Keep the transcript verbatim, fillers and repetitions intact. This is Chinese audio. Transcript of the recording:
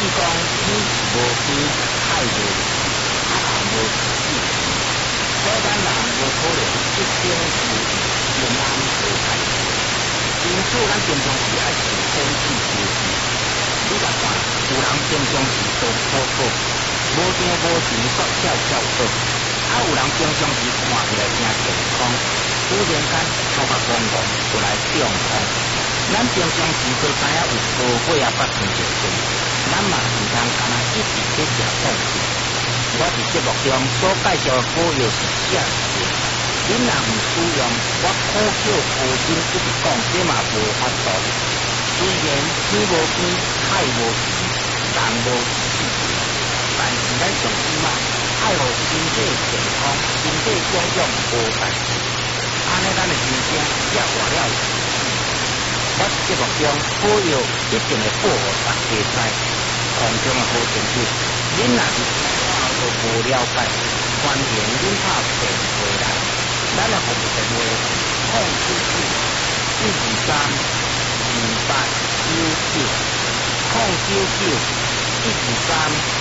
讲天是无天，海无时，啊人无时事，所以咱人无可能一生如意平安无害。因此，咱平常时爱受天气修持。你甲看，有人平常时做好好，无定无时煞跳跳好，啊有人平常时看起来真健康，突然间头壳光光就来中风。咱平常时都知影有高血压发生着事，咱嘛唔通干那一直去食控制。我伫节目中所介绍的果药是啥物？恁若唔使用，我苦口婆心一直讲，这嘛无法度。虽然天无天，海无时，人无时事，但是咱上起码爱互身体健康，身体状况无代志，安尼咱的人生才活了有意义。我伫节目中果药一定会保护大家知，空中的好成绩。恁若是听我后都无了解，欢迎恁拍电话来，咱的服务电话零七七一二三二八九九零九九一二三。